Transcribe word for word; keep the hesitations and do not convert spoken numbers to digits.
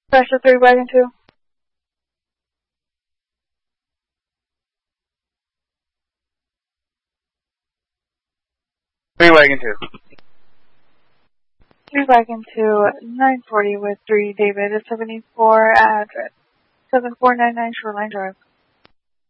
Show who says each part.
Speaker 1: Pressure three, wagon two.
Speaker 2: Three wagon two.
Speaker 1: Three wagon two, nine forty with three David, seventy-four address, seven four nine nine Shoreline Drive.